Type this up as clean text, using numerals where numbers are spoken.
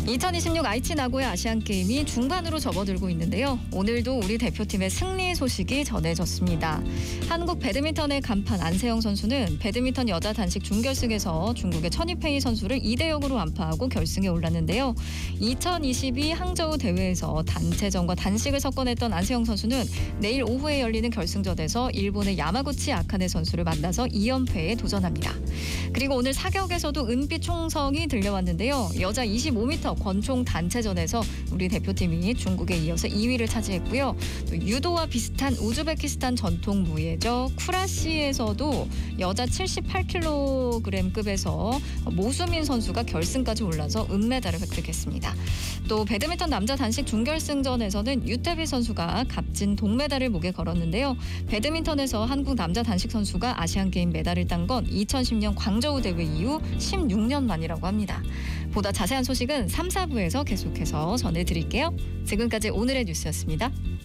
2026 aichi 나고야 아시안게임이 중반으로 접어들고 있는데요. 오늘도 우리 대표팀의 승리 소식이 전해졌습니다. 한국 배드민턴의 간판 안세영 선수는 배드민턴 여자 단식 준결승에서 중국의 천이페이 선수를 2대0으로 완파하고 결승에 올랐는데요. 2022 항저우 대회에서 단체전과 단식을 섞어냈던 안세영 선수는 내일 오후에 열리는 결승전에서 일본의 야마구치 아카네 선수를 만나서 2연패에 도전합니다. 그리고 오늘 사격에서도 은빛 총성이 들려왔는데요. 여자 25m 권총 단체전에서 우리 대표팀이 중국에 이어서 2위를 차지했고요. 또 유도와 비슷한 우즈베키스탄 전통 무예죠. 쿠라시에서도 여자 78kg급에서 모수민 선수가 결승까지 올라서 은메달을 획득했습니다. 또 배드민턴 남자 단식 준결승전에서는 유태비 선수가 값진 동메달을 목에 걸었는데요. 배드민턴에서 한국 남자 단식 선수가 아시안게임 메달을 딴 건 2010년 광저우 대회 이후 16년 만이라고 합니다. 보다 자세한 소식은 3, 4부에서 계속해서 전해드릴게요. 지금까지 오늘의 뉴스였습니다.